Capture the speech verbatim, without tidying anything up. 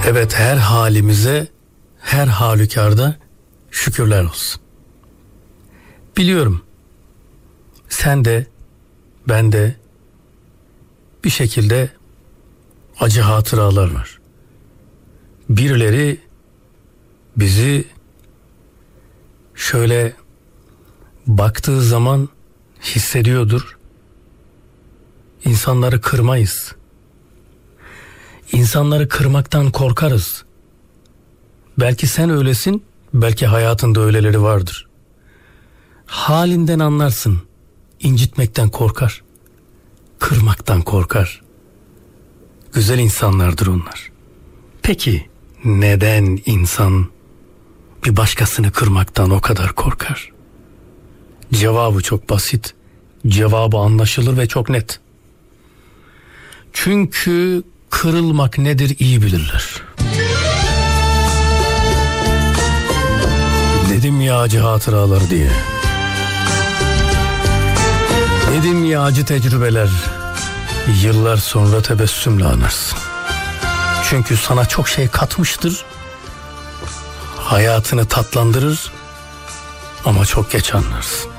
Evet, her halimize, her halükarda şükürler olsun. Biliyorum, sen de, ben de bir şekilde acı hatıralar var. Birileri bizi şöyle baktığı zaman hissediyordur. İnsanları kırmayız. İnsanları kırmaktan korkarız. Belki sen öylesin, belki hayatında öyleleri vardır. Halinden anlarsın. İncitmekten korkar. Kırmaktan korkar. Güzel insanlardır onlar. Peki neden insan bir başkasını kırmaktan o kadar korkar? Cevabı çok basit. Cevabı anlaşılır ve çok net. Çünkü kırılmak nedir iyi bilirler. Dedim ya acı hatıralar diye. Dedim ya acı tecrübeler. Yıllar sonra tebessümle anarsın. Çünkü sana çok şey katmıştır. Hayatını tatlandırır. Ama çok geç anlarsın.